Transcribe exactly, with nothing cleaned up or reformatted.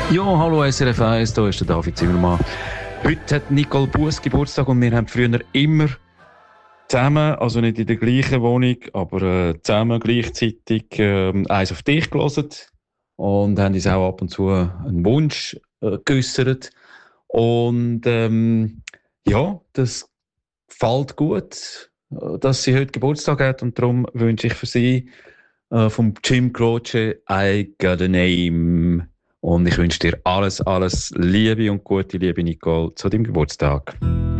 Ja, hallo S R F eins, hier ist der David Zimmermann. Heute hat Nicole Buss Geburtstag und wir haben früher immer zusammen, also nicht in der gleichen Wohnung, aber äh, zusammen gleichzeitig äh, eins auf dich gehört und haben uns auch ab und zu einen Wunsch äh, geäussert. Und ähm, ja, das gefällt gut, äh, dass sie heute Geburtstag hat und darum wünsche ich für sie äh, vom Jim Croce I Got a Name. Und ich wünsche dir alles, alles Liebe und gute Liebe, Nicole, zu deinem Geburtstag.